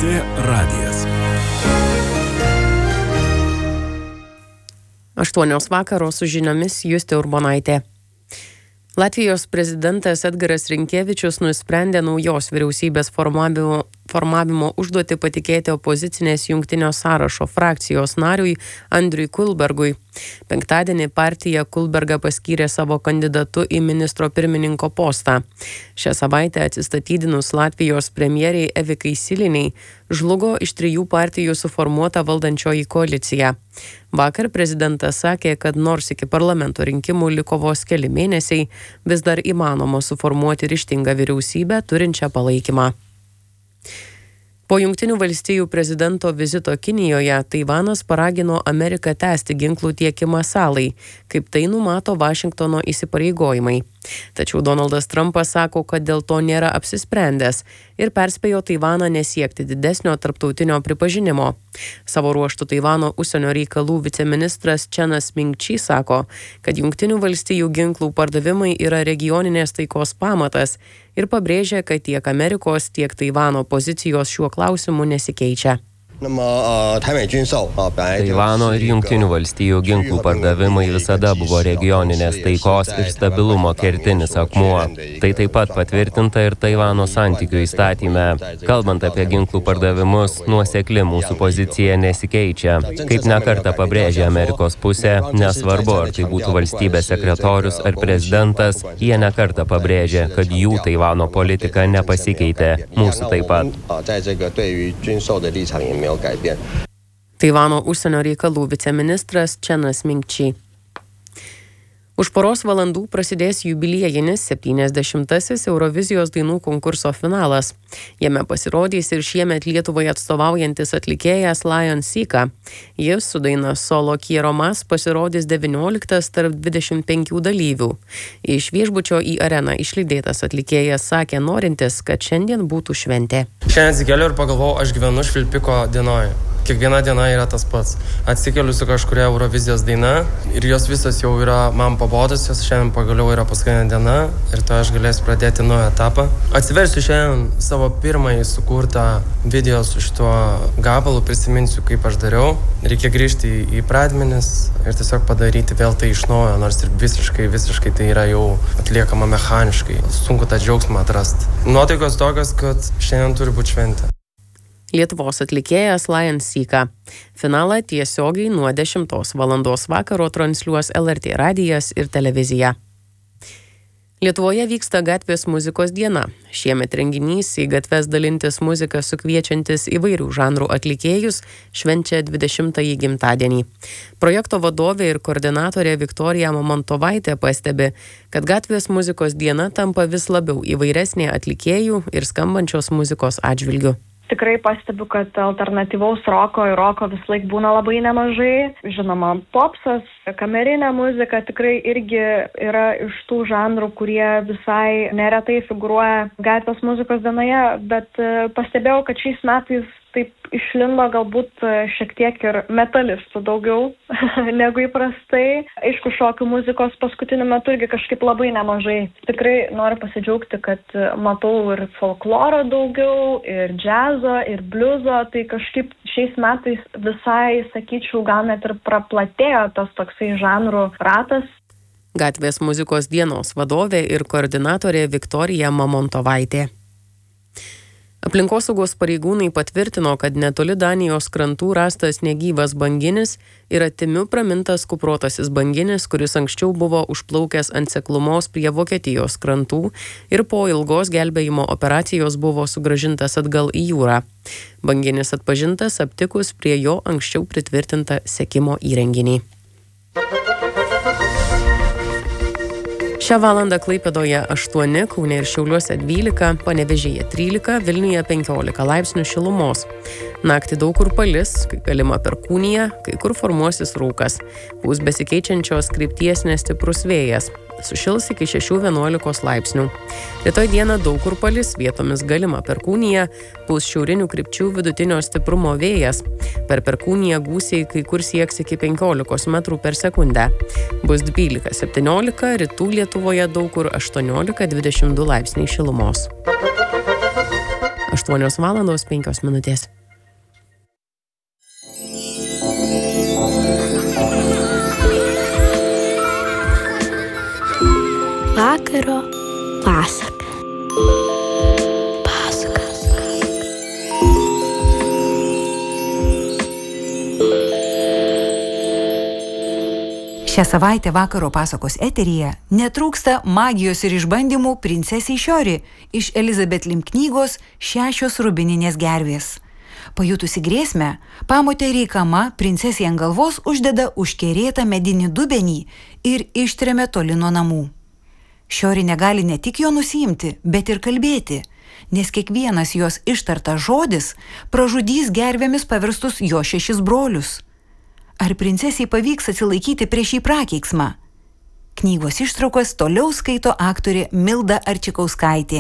LRT radijas. 8 vakaro su žiniomis Justė Urbonaitė. Latvijos prezidentas Edgaras Rinkevičius nusprendė naujos vyriausybės formavimo užduotį patikėti opozicinės jungtinio sąrašo frakcijos nariui Andriui Kulbergui. Penktadienį partija Kulbergą paskyrė savo kandidatu į ministro pirmininko postą. Šią savaitę atsistatydinus Latvijos premjeriai Evikai Siliniai žlugo iš 3 partijų suformuota valdančioji koalicija. Vakar prezidentas sakė, kad nors iki parlamento rinkimų liko vos keli mėnesiai, vis dar įmanoma suformuoti ryžtingą vyriausybę turinčią palaikymą. Po Jungtinių valstijų prezidento vizito Kinijoje Taivanas paragino Ameriką tęsti ginklų tiekimą salai, kaip tai numato Vašingtono įsipareigojimai. Tačiau Donaldas Trumpas sako, kad dėl to nėra apsisprendęs ir perspėjo Taivaną nesiekti didesnio tarptautinio pripažinimo. Savo ruožtu Taivano užsienio reikalų viceministras Chenas Ming-Chi sako, kad Jungtinių valstijų ginklų pardavimai yra regioninės taikos pamatas ir pabrėžia, kad tiek Amerikos, tiek Taivano pozicijos šiuo klausimu nesikeičia. Taivano ir Jungtinių valstijų ginklų pardavimai visada buvo regioninės taikos ir stabilumo kertinis akmuo. Tai taip pat patvirtinta ir Taivano santykių įstatyme. Kalbant apie ginklų pardavimus, nuosekli mūsų pozicija nesikeičia. Kaip nekartą pabrėžė Amerikos pusė, nesvarbu, ar tai būtų valstybės sekretorius ar prezidentas, jie nekartą pabrėžė, kad jų Taivano politika nepasikeitė. Mūsų taip pat. Taivano užsienio reikalų viceministras Chenas Ming-Chi. Už poros valandų prasidės jubiliejinis 70-asis Eurovizijos dainų konkurso finalas. Jame pasirodys ir šiemet Lietuvai atstovaujantis atlikėjas Lion Sika. Jis su daina Solo Quiero Más pasirodys 19 tarp 25 dalyvių. Iš viešbučio į areną išlydėtas atlikėjas sakė norintis, kad šiandien būtų šventė. Šiandien atsikeliu ir pagalvojau, aš gyvenu Švilpiko dienoje. Kiekviena diena yra tas pats. Atsikeliu su kažkuria Eurovizijos daina ir jos visos jau yra man pabodusios. Šiandien pagaliau yra paskutinė diena ir to aš galėsiu pradėti naują etapą. Atsiversiu šiandien savo pirmąjį sukurtą video su šituo gabalu, prisiminsiu, kaip aš dariau. Reikia grįžti į pradmenis ir tiesiog padaryti vėl tai iš naujo, nors ir visiškai tai yra jau atliekama mechaniškai. Sunku tą džiaugsmą atrasti. Nuotaikos tokios, kad šiandien turi būti šventė. Lietuvos atlikėjas Lion Sika. Finalą tiesiogiai nuo 10 valandos vakaro transliuos LRT radijas ir televizija. Lietuvoje vyksta gatvės muzikos diena. Šiemet renginys į gatves dalintis muziką sukviečiantis įvairių žanrų atlikėjus švenčia 20-ąjį gimtadienį. Projekto vadovė ir koordinatorė Viktorija Mamontovaitė pastebi, kad gatvės muzikos diena tampa vis labiau įvairesnė atlikėjų ir skambančios muzikos atžvilgiu. Tikrai pastebiu, kad alternatyvaus roko ir roko vis laik būna labai nemažai. Žinoma, popsas, kamerinė muzika tikrai irgi yra iš tų žanrų, kurie visai neretai figūruoja gatvės muzikos dienoje, bet pastebėjau, kad šiais metais taip išlindo galbūt šiek tiek ir metalistų daugiau negu įprastai. Aišku, šokių muzikos paskutiniu metu irgi kažkaip labai nemažai. Tikrai noriu pasidžiaugti, kad matau ir folkloro daugiau, ir džiazo, ir bliuzo. Tai kažkaip šiais metais visai, sakyčiau, gal net ir praplatėjo tas toksai žanrų ratas. Gatvės muzikos dienos vadovė ir koordinatorė Viktorija Mamontovaitė. Aplinkosaugos pareigūnai patvirtino, kad netoli Danijos krantų rastas negyvas banginis ir atimiu pramintas kuprotasis banginis, kuris anksčiau buvo užplaukęs ant seklumos prie Vokietijos krantų ir po ilgos gelbėjimo operacijos buvo sugrąžintas atgal į jūrą. Banginis atpažintas aptikus prie jo anksčiau pritvirtintą sekimo įrenginį. Šią valandą Klaipėdoje 8, Kaune ir Šiauliuose 12, Panevėžyje 13, Vilniuje 15 laipsnių šilumos. Naktį daug kur palis, kai galima perkūnija, kai kur formuosis rūkas. Pūs besikeičiančios krypties nestiprus vėjas. Sušils iki 6-11 laipsnių. Rytoj dieną daug kur palis, vietomis galima perkūnija, pūs šiaurinių krypčių vidutinio stiprumo vėjas. Per perkūniją gūsiai kai kur sieks iki 15 metrų per sekundę. Bus 12-17, rytų Lietuvoje daug kur 18-22 laipsniai šilumos. 8:05. Vakaro pasaka. Šią savaitę vakaro pasakos eteryje netrūksta magijos ir išbandymų princesei Šiori iš Elizabeth Lim knygos 6 rubininės gervės. Pajutusi grėsmę, pamotė reikama princesė ant galvos uždeda užkerėtą medinį dubenį ir ištremia toli nuo namų. Šiori negali ne tik jo nusiimti, bet ir kalbėti, nes kiekvienas jos ištartas žodis pražudys gervėmis paverstus jo 6 brolius. Ar princesiai pavyks atsilaikyti prieš šį prakeiksmą? Knygos ištraukas toliau skaito aktorė Milda Arčikauskaitė.